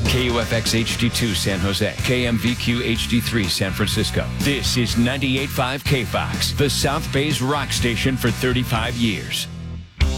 KUFX HD2 San Jose, KMVQ HD3 San Francisco. This is 98.5 KFOX, the South Bay's rock station for 35 years.